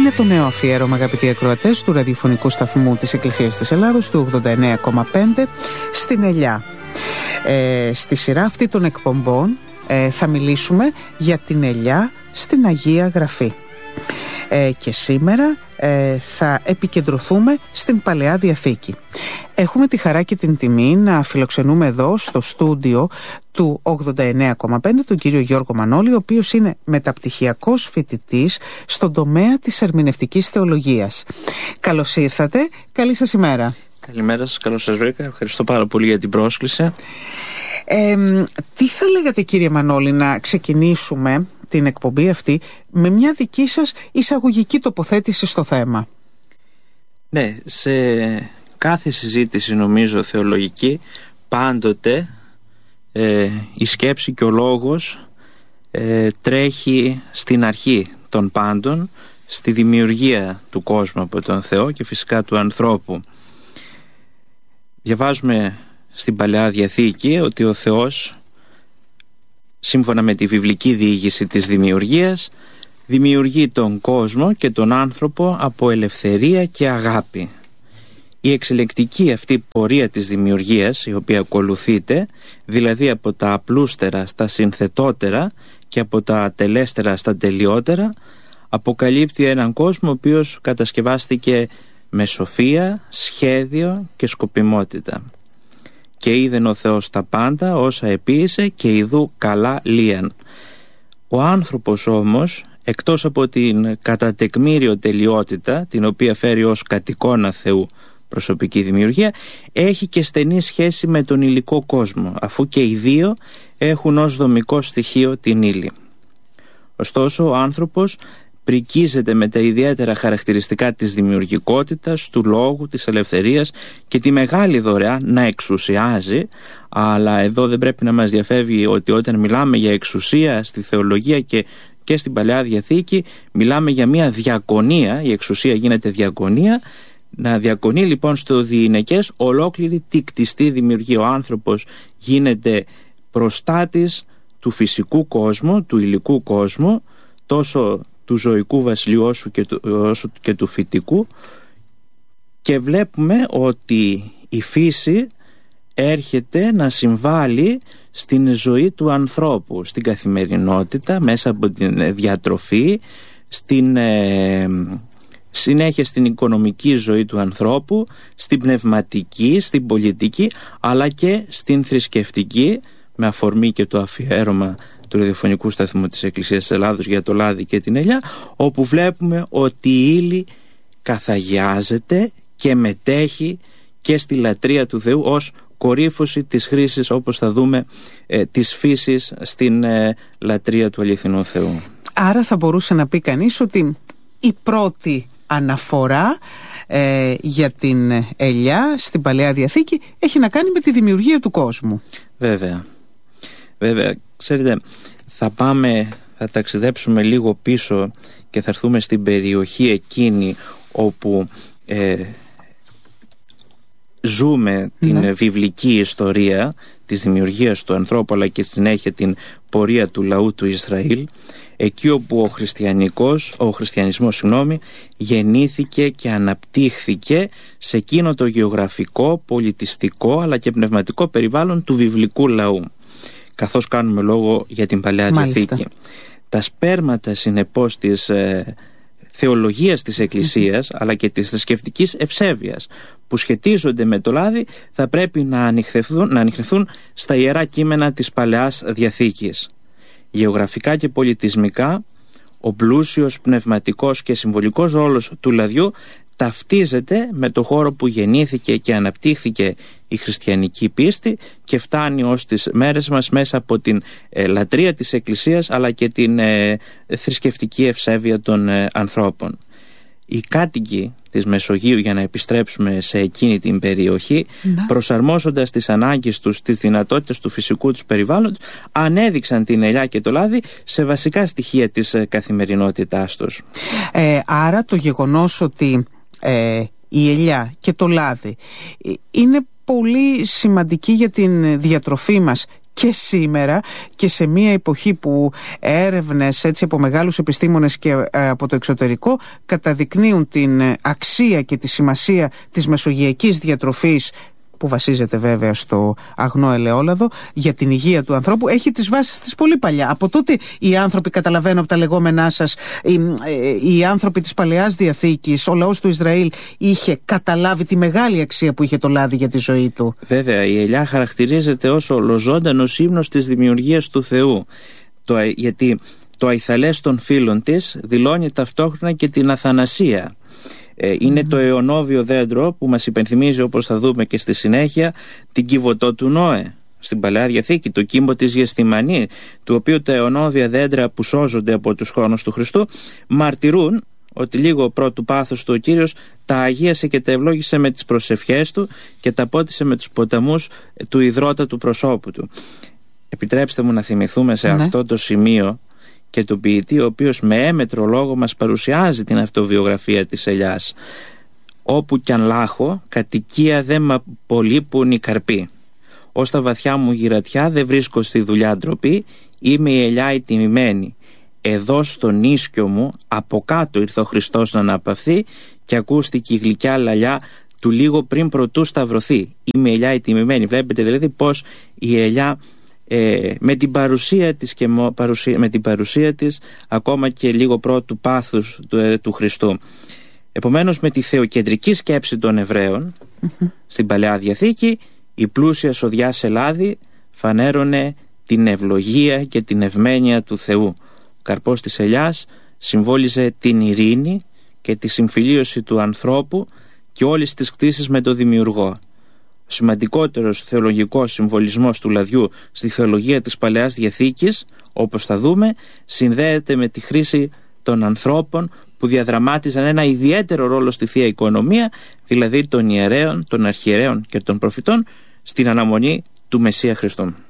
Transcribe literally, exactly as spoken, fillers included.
Είναι το νέο αφιέρωμα, αγαπητοί ακροατές, του ραδιοφωνικού σταθμού της Εκκλησίας της Ελλάδος, του ογδόντα εννέα κόμμα πέντε, στην Ελιά. Ε, στη σειρά αυτή των εκπομπών ε, θα μιλήσουμε για την Ελιά στην Αγία Γραφή. Ε, και σήμερα ε, θα επικεντρωθούμε στην Παλαιά Διαθήκη. Έχουμε τη χαρά και την τιμή να φιλοξενούμε εδώ στο στούντιο του ογδόντα εννέα κόμμα πέντε τον κύριο Γιώργο Μανώλη, ο οποίος είναι μεταπτυχιακός φοιτητής στον τομέα της ερμηνευτικής θεολογίας. Καλώς ήρθατε, καλή σας ημέρα. Καλημέρα σας, καλώς σας βρήκα. Ευχαριστώ πάρα πολύ για την πρόσκληση. Ε, τι θα λέγατε, κύριε Μανώλη, να ξεκινήσουμε την εκπομπή αυτή με μια δική σας εισαγωγική τοποθέτηση στο θέμα? Ναι, σε κάθε συζήτηση, νομίζω, θεολογική, πάντοτε ε, η σκέψη και ο λόγος ε, τρέχει στην αρχή των πάντων, στη δημιουργία του κόσμου από τον Θεό και φυσικά του ανθρώπου. Διαβάζουμε στην Παλαιά Διαθήκη ότι ο Θεός, σύμφωνα με τη βιβλική διήγηση της δημιουργίας, δημιουργεί τον κόσμο και τον άνθρωπο από ελευθερία και αγάπη. Η εξελεκτική αυτή πορεία της δημιουργίας, η οποία ακολουθείται, δηλαδή από τα απλούστερα στα συνθετότερα και από τα τελέστερα στα τελειότερα, αποκαλύπτει έναν κόσμο ο οποίος κατασκευάστηκε με σοφία, σχέδιο και σκοπιμότητα. Και είδεν ο Θεός τα πάντα όσα επίησε και ιδού καλά λίαν. Ο άνθρωπος όμως, εκτός από την κατά τεκμήριο τελειότητα, την οποία φέρει ως κατ' εικόνα Θεού προσωπική δημιουργία, έχει και στενή σχέση με τον υλικό κόσμο, αφού και οι δύο έχουν ως δομικό στοιχείο την ύλη. Ωστόσο, ο άνθρωπος πρικίζεται με τα ιδιαίτερα χαρακτηριστικά της δημιουργικότητας, του λόγου, της ελευθερίας και τη μεγάλη δωρεά να εξουσιάζει. Αλλά εδώ δεν πρέπει να μας διαφεύγει ότι όταν μιλάμε για εξουσία στη θεολογία και, και στην Παλαιά Διαθήκη, μιλάμε για μια διακονία. Η εξουσία γίνεται διακονία. Να διακονεί λοιπόν στο διηνεκές ολόκληρη τη κτιστή δημιουργία. Ο άνθρωπος γίνεται προστάτης του φυσικού κόσμου, του υλικού κόσμου, τόσο του ζωικού βασιλείου όσο και του, όσο και του φυτικού, και βλέπουμε ότι η φύση έρχεται να συμβάλλει στην ζωή του ανθρώπου, στην καθημερινότητα, μέσα από την διατροφή, στην ε, συνέχεια στην οικονομική ζωή του ανθρώπου, στην πνευματική, στην πολιτική, αλλά και στην θρησκευτική, με αφορμή και το αφιέρωμα του ραδιοφωνικού σταθμού της Εκκλησίας της Ελλάδος για το λάδι και την ελιά, όπου βλέπουμε ότι η ύλη καθαγιάζεται και μετέχει και στη λατρεία του Θεού ως κορύφωση της χρήσης, όπως θα δούμε, ε, της φύσης στην ε, λατρεία του αληθινού Θεού. Άρα θα μπορούσε να πει κανείς ότι η πρώτη αναφορά ε, για την ελιά στην Παλαιά Διαθήκη έχει να κάνει με τη δημιουργία του κόσμου. Βέβαια. Βέβαια, ξέρετε, θα πάμε, θα ταξιδέψουμε λίγο πίσω και θα έρθουμε στην περιοχή εκείνη όπου ε, ζούμε την ναι. βιβλική ιστορία της δημιουργίας του ανθρώπου, αλλά και στη συνέχεια την πορεία του λαού του Ισραήλ, εκεί όπου ο χριστιανικός, ο χριστιανισμός συγγνώμη, γεννήθηκε και αναπτύχθηκε σε εκείνο το γεωγραφικό, πολιτιστικό αλλά και πνευματικό περιβάλλον του βιβλικού λαού, καθώς κάνουμε λόγο για την Παλαιά Διαθήκη. Τα σπέρματα συνεπώς της ε, θεολογίας της Εκκλησίας mm-hmm. αλλά και της θρησκευτικής ευσέβειας που σχετίζονται με το λάδι θα πρέπει να ανιχνευθούν, να ανιχνευθούν στα ιερά κείμενα της Παλαιάς Διαθήκης. Γεωγραφικά και πολιτισμικά, ο πλούσιος πνευματικός και συμβολικός ρόλος του λαδιού ταυτίζεται με το χώρο που γεννήθηκε και αναπτύχθηκε η χριστιανική πίστη και φτάνει ως τις μέρες μας μέσα από την ε, λατρεία της Εκκλησίας αλλά και την ε, θρησκευτική ευσέβεια των ε, ανθρώπων. Οι κάτοικοι της Μεσογείου, για να επιστρέψουμε σε εκείνη την περιοχή, να. προσαρμόζοντας τις ανάγκες τους, τις δυνατότητες του φυσικού τους περιβάλλοντος, ανέδειξαν την ελιά και το λάδι σε βασικά στοιχεία της ε, καθημερινότητάς τους. Ε, άρα το γεγονός ότι ε, η ελιά και το λάδι είναι πολύ σημαντική για την διατροφή μας και σήμερα, και σε μια εποχή που έρευνες έτσι από μεγάλους επιστήμονες και ε, από το εξωτερικό καταδεικνύουν την αξία και τη σημασία της μεσογειακής διατροφής, που βασίζεται βέβαια στο αγνό ελαιόλαδο, για την υγεία του ανθρώπου, έχει τις βάσεις της πολύ παλιά. Από τότε οι άνθρωποι, καταλαβαίνω από τα λεγόμενά σας, οι, οι άνθρωποι της Παλαιάς Διαθήκης, ο λαός του Ισραήλ είχε καταλάβει τη μεγάλη αξία που είχε το λάδι για τη ζωή του. Βέβαια, η ελιά χαρακτηρίζεται ως ολοζώντανος ύμνος της δημιουργίας του Θεού. Το, γιατί το αϊθαλές των φύλων της δηλώνει ταυτόχρονα και την αθανασία. Ε, είναι mm. το αιωνόβιο δέντρο που μας υπενθυμίζει, όπως θα δούμε και στη συνέχεια, την Κιβωτό του Νόε στην Παλαιά Διαθήκη, το κύμπο της Γεστημανή, του οποίου τα αιωνόβια δέντρα που σώζονται από τους χρόνους του Χριστού μαρτυρούν ότι λίγο πρώτου πάθους του ο Κύριος τα αγίασε και τα ευλόγησε με τις προσευχές του και τα πότισε με τους ποταμούς του υδρότα του προσώπου του. Επιτρέψτε μου να θυμηθούμε σε ναι. αυτό το σημείο και τον ποιητή, ο οποίος με έμετρο λόγο μας παρουσιάζει την αυτοβιογραφία της ελιάς. «Όπου κι αν λάχω, κατοικία δε μ' απολείπουν οι καρποί. Ως τα βαθιά μου γυρατιά δεν βρίσκω στη δουλειά ντροπή, είμαι η ελιά η τιμημένη. Εδώ στον ίσκιο μου από κάτω ήρθε ο Χριστός να αναπαυθεί και ακούστηκε η γλυκιά λαλιά του λίγο πριν προτού σταυρωθεί. Είμαι η ελιά η τιμημένη». Βλέπετε δηλαδή πως η ελιά Ε, με την παρουσία της και παρουσία, με την παρουσία της ακόμα και λίγο πρώτου πάθους του, ε, του Χριστού. Επομένως, με τη θεοκεντρική σκέψη των Εβραίων mm-hmm. στην Παλαιά Διαθήκη, η πλούσια σοδιά σε λάδι φανέρωνε την ευλογία και την ευμένεια του Θεού. Ο καρπός της ελιάς συμβόλιζε την ειρήνη και τη συμφιλίωση του ανθρώπου και όλης της κτήσης με τον Δημιουργό. Ο σημαντικότερος θεολογικός συμβολισμός του λαδιού στη θεολογία της Παλαιάς Διαθήκης, όπως θα δούμε, συνδέεται με τη χρήση των ανθρώπων που διαδραμάτιζαν ένα ιδιαίτερο ρόλο στη Θεία Οικονομία, δηλαδή των ιερέων, των αρχιερέων και των προφητών, στην αναμονή του Μεσσία Χριστού.